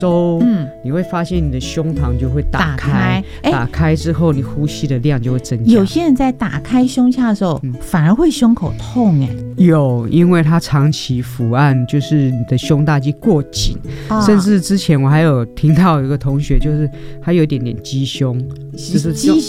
收，你会发现你的胸膛就会打开，打开之后你呼吸的量就会增加。 有些人在打开胸腔的时候，反而会胸口痛有，因为它长期伏案，就是你的胸大肌过紧，甚至之前我还有听到有一个同学，就是他有一点点鸡胸，就是鸡